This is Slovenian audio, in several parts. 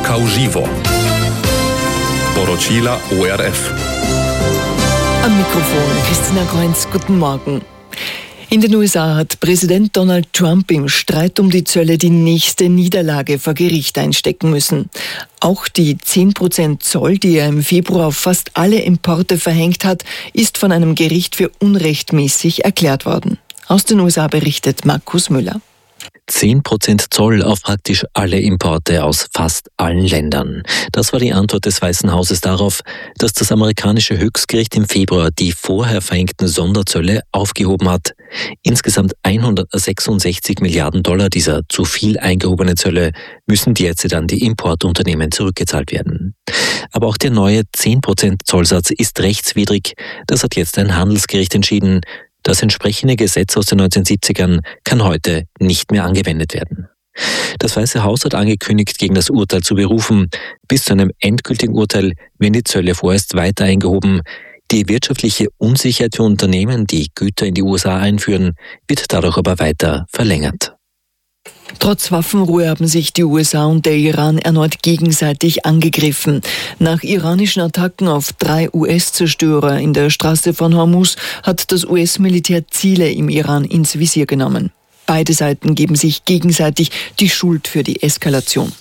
Polska u živo. Poročila ORF. Am Mikrofon Christina Kreunz, guten Morgen. In den USA hat Präsident Donald Trump im Streit um die Zölle die nächste Niederlage vor Gericht einstecken müssen. Auch die 10% Zoll, die er im Februar auf fast alle Importe verhängt hat, ist von einem Gericht für unrechtmäßig erklärt worden. Aus den USA berichtet Markus Müller. 10% Zoll auf praktisch alle Importe aus fast allen Ländern. Das war die Antwort des Weißen Hauses darauf, dass das amerikanische Höchstgericht im Februar die vorher verhängten Sonderzölle aufgehoben hat. Insgesamt 166 Milliarden Dollar dieser zu viel eingehobene Zölle müssen derzeit an die Importunternehmen zurückgezahlt werden. Aber auch der neue 10% Zollsatz ist rechtswidrig. Das hat jetzt ein Handelsgericht entschieden. Das entsprechende Gesetz aus den 1970ern kann heute nicht mehr angewendet werden. Das Weiße Haus hat angekündigt, gegen das Urteil zu berufen. Bis zu einem endgültigen Urteil werden die Zölle vorerst weiter eingehoben. Die wirtschaftliche Unsicherheit für Unternehmen, die Güter in die USA einführen, wird dadurch aber weiter verlängert. Trotz Waffenruhe haben sich die USA und der Iran erneut gegenseitig angegriffen. Nach iranischen Attacken auf 3 US-Zerstörer in der Straße von Hormuz hat das US-Militär Ziele im Iran ins Visier genommen. Beide Seiten geben sich gegenseitig die Schuld für die Eskalation.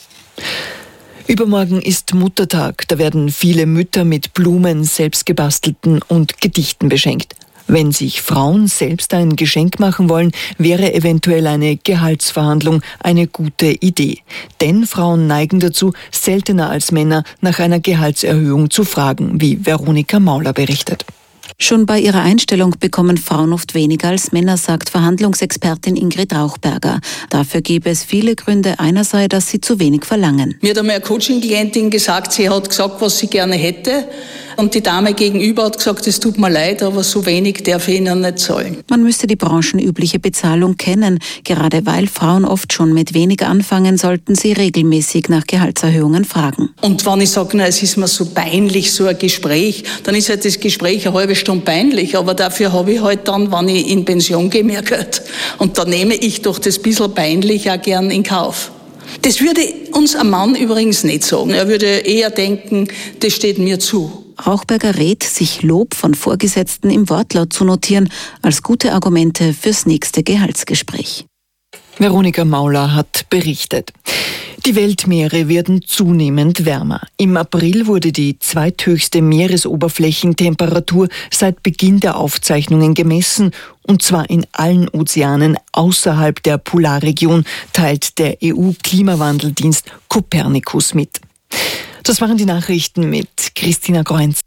Übermorgen ist Muttertag. Da werden viele Mütter mit Blumen, selbstgebastelten und Gedichten beschenkt. Wenn sich Frauen selbst ein Geschenk machen wollen, wäre eventuell eine Gehaltsverhandlung eine gute Idee. Denn Frauen neigen dazu, seltener als Männer nach einer Gehaltserhöhung zu fragen, wie Veronika Mauler berichtet. Schon bei ihrer Einstellung bekommen Frauen oft weniger als Männer, sagt Verhandlungsexpertin Ingrid Rauchberger. Dafür gäbe es viele Gründe. Einer sei, dass sie zu wenig verlangen. Mir hat einmal eine Coaching-Klientin gesagt, sie hat gesagt, was sie gerne hätte. Und die Dame gegenüber hat gesagt, es tut mir leid, aber so wenig darf ich Ihnen nicht zahlen. Man müsste die branchenübliche Bezahlung kennen. Gerade weil Frauen oft schon mit weniger anfangen, sollten sie regelmäßig nach Gehaltserhöhungen fragen. Und wenn ich sage, es ist mir so peinlich, so ein Gespräch, dann ist halt das Gespräch eine halbe Stunde peinlich. Aber dafür habe ich halt dann, wenn ich in Pension gehe, mehr Geld. Und da nehme ich doch das bisschen peinlich auch gern in Kauf. Das würde uns ein Mann übrigens nicht sagen. Er würde eher denken, das steht mir zu. Rauchberger rät, sich Lob von Vorgesetzten im Wortlaut zu notieren, als gute Argumente fürs nächste Gehaltsgespräch. Veronika Mauler hat berichtet. Die Weltmeere werden zunehmend wärmer. Im April wurde die zweithöchste Meeresoberflächentemperatur seit Beginn der Aufzeichnungen gemessen, und zwar in allen Ozeanen außerhalb der Polarregion, teilt der EU-Klimawandeldienst Copernicus mit. Das waren die Nachrichten mit Christina Kreunz.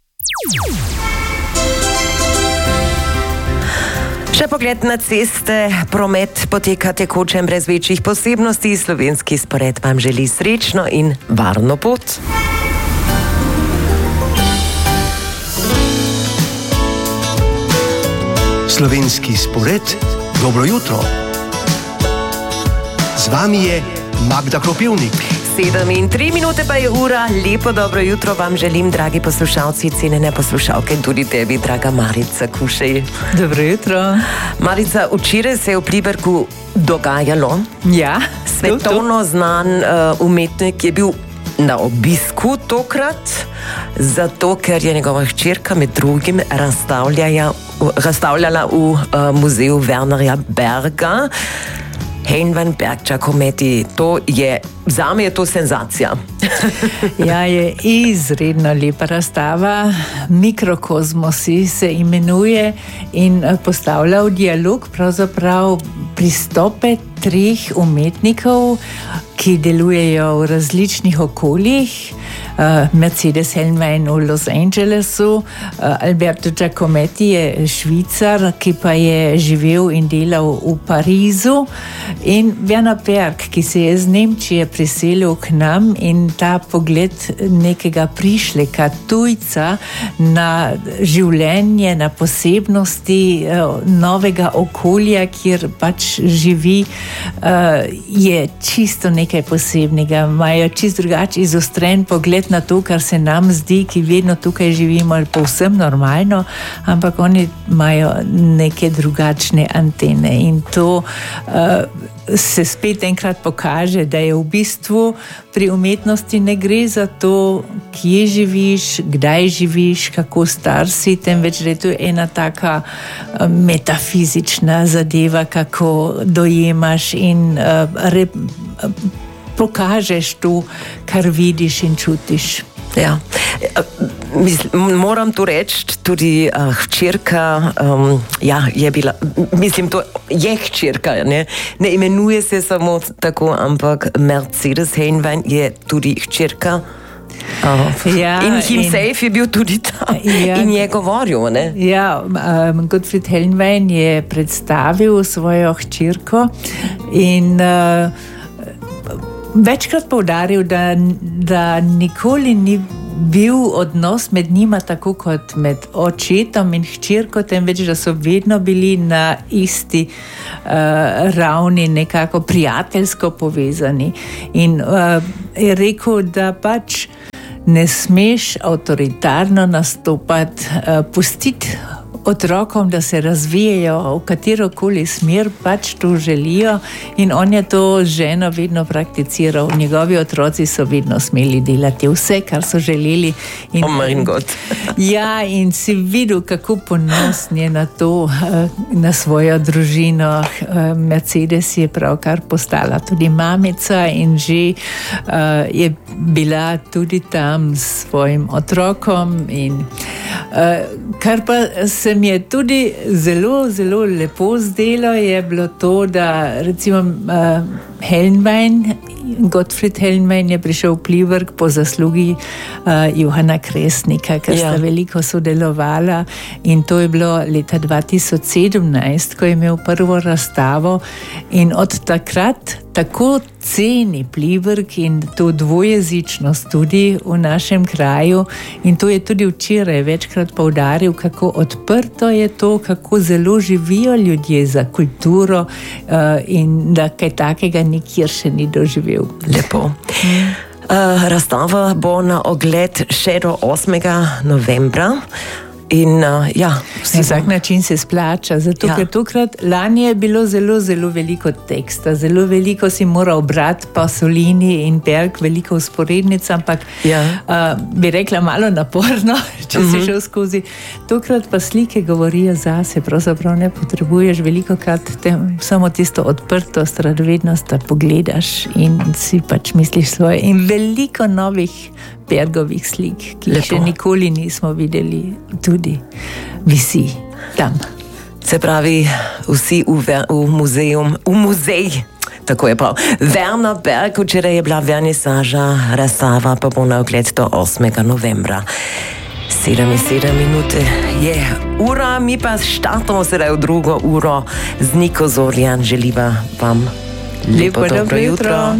Še pogled na ceste, promet potekate kočem brez večjih posebnosti. Slovenski spored vam želi srečno in varno pot. Slovenski spored, dobro jutro. Z vami je Magda Kropivnik. 7:03 pa je ura. Lepo dobro jutro vam želim, dragi poslušalci, cenjene poslušalke, tudi tebi, draga Marica Kušej. Dobro jutro. Marica, včeraj se je v Pliberku dogajalo. Ja. Svetovno znan umetnik je bil na obisku tokrat, zato ker je njegova hčerka med drugim razstavljala v muzeju Wernerja Berga. Hein van Berg Giacometti, zame je to senzacija. Ja, je izredno lepa razstava. Mikrokozmosi se imenuje in postavlja v dialog pravzaprav pristope 3 umetnikov, ki delujejo v različnih okoljih. Mercedes Hellwein v Los Angelesu, Alberto Giacometti je Švicar, ki pa je živel in delal v Parizu, in Werner Berg, ki se je z Nemčije priselil k nam, in ta pogled nekega prišleka, tujca na življenje, na posebnosti novega okolja, kjer pač živi, je čisto nekaj posebnega. Imajo čisto drugače izostren pogled na to, kar se nam zdi, ki vedno tukaj živimo, povsem normalno, ampak oni imajo neke drugačne antene, in to se spet enkrat pokaže, da je v bistvu pri umetnosti ne gre za to, kje živiš, kdaj živiš, kako star si, temveč da je to ena taka metafizična zadeva, kako dojemaš in pokažeš to, kar vidiš in čutiš. Ja. Moram tu reči, tudi hčerka je bila, mislim, to je hčerka, ne imenuje se samo tako, ampak Mercedes Helnwein je tudi hčerka. In himself je bil tudi tam in je govoril. Ne? Ja, Gottfried Helnwein je predstavil svojo hčerko in večkrat poudaril, da nikoli ni bil odnos med njima tako kot med očetom in hčerko, temveč da so vedno bili na isti ravni, nekako prijateljsko povezani. In je rekel, da pač ne smeš avtoritarno nastopati, pustiti otrokom, da se razvijajo v katerokoli smer pač to želijo, in on je to ženo vedno prakticiral. Njegovi otroci so vedno smeli delati vse, kar so želeli. In, ja, in si videl, kako ponosen je na to, na svojo družino. Mercedes je pravkar postala tudi mamica in že je bila tudi tam s svojim otrokom. In kar pa se mi je tudi zelo, zelo lepo zdelo, je bilo to, da recimo Helnwein, Gottfried Helnwein je prišel v Pliberk po zaslugi Johana Kresnika, ker sta veliko sodelovala, in to je bilo leta 2017, ko je imel prvo razstavo, in od takrat tako ceni Pliberk in to dvojezičnost tudi v našem kraju, in to je tudi včeraj večkrat poudaril, kako odprto je to, kako zelo živijo ljudje za kulturo in da kaj takega nikjer še ni doživel. Lepo. Razstava bo na ogled še do 8. novembra. In na vsak način se splača, zato ker tokrat lani je bilo zelo, zelo veliko teksta, zelo veliko si moral brati Pasolini in Berg, veliko vzporednic, ampak bi rekla malo naporno, če si šel skozi. Tokrat pa slike govorijo zase, pravzaprav ne potrebuješ veliko krat samo tisto odprtost, radovednost, da pogledaš in si pač misliš svoje. In veliko novih Bergovih slik, ki jih še nikoli nismo videli, tudi visi tam. Se pravi, vsi v muzej, tako je prav. Werner Berg, včeraj je bila vernisaža, razstava pa bo na ogled do 8. novembra. 7:07 je ura, mi pa štartamo sedaj v drugo uro z Niko Zorjan. Želiva vam lepo dobro jutro.